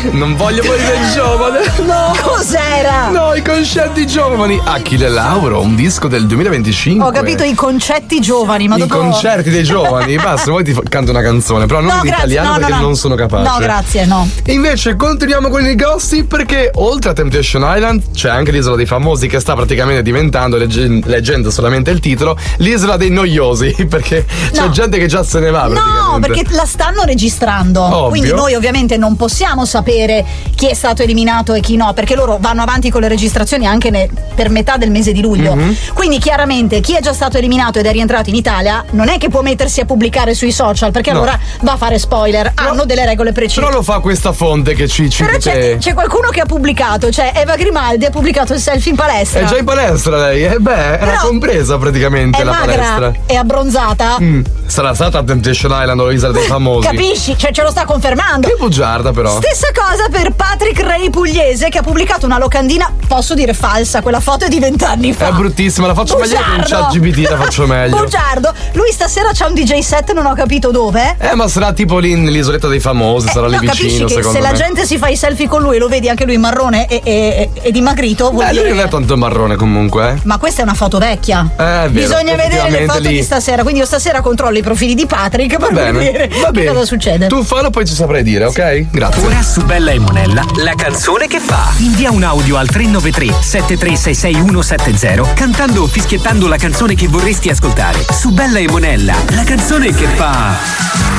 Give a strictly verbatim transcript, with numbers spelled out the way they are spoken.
Non voglio morire giovane. No. Cos'era? No, i concerti giovani. Achille Lauro, un disco del duemilaventicinque. Ho capito, i concetti giovani, ma I dopo... concerti dei giovani. Basta, poi ti fa- canto una canzone, però non No, in grazie, italiano no, no, perché no. non sono capace. No, grazie, no. E invece continuiamo con il gossip, perché oltre a Temptation Island c'è anche l'Isola dei Famosi, che sta praticamente diventando, legge- leggendo solamente il titolo, l'Isola dei Noiosi, perché c'è No. gente che già se ne va praticamente. No, perché la stanno registrando. Ovvio. Quindi noi ovviamente non possiamo sapere chi è stato eliminato e chi no, perché loro vanno avanti con le registrazioni anche ne- per metà del mese di luglio. Mhm. Quindi chiaramente chi è già stato eliminato ed è rientrato in Italia non è che può mettersi a pubblicare sui social, perché No. allora va a fare spoiler. Hanno delle regole precise. Però lo fa questa fonte che ci ci Però c'è, c'è qualcuno che ha pubblicato, cioè Eva Grimaldi ha pubblicato il selfie in palestra. È già in palestra lei, eh beh, era Però compresa praticamente è la magra, palestra. è abbronzata. Mm. Sarà stata a Temptation Island o l'Isola dei Famosi. Capisci? Cioè ce lo sta confermando. Che bugiarda però. Stessa cosa per Patrick Ray Pugliese, che ha pubblicato una locandina, posso dire falsa, quella foto è di vent'anni fa. È bruttissima, la faccio meglio con Bugiardo. ChatGPT, la faccio meglio. Bugiardo. Lui stasera c'ha un D J set, non ho capito dove. Eh, ma sarà tipo lì nell'isoletta dei famosi, sarà lì No, capisci vicino, che secondo se la me. gente si fa i selfie con lui e lo vedi anche lui marrone e, e, e dimagrito, vuol Eh, lui dire. non è tanto marrone comunque, eh. Ma questa è una foto vecchia. Eh, è vero, Bisogna vedere le effettivamente foto lì. di stasera. Quindi io stasera controllo i profili di Patrick Va per bene, vedere va che bene. cosa succede. Tu fallo, poi ci saprai dire, ok? Grazie. Ora su Bella e Monella, la canzone che fa. Invia un audio al tre nove tre sette tre sei sei uno sette zero cantando o fischiettando la canzone che vorresti ascoltare. Su Bella e Monella, la canzone che fa.